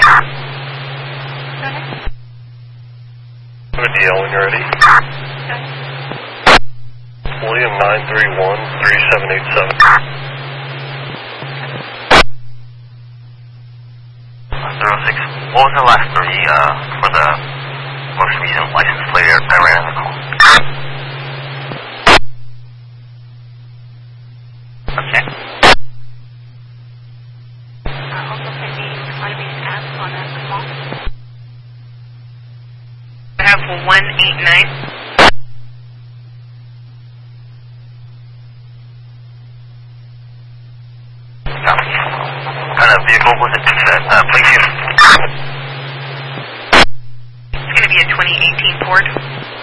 Good deal when you're ready. William 931-3787. 06. What was the last three for the most recent license plate I ran on the call? Okay. Also pending automated app on that call. I have 189. What kind of vehicle was it? Please. It's going to be a 2018 Ford.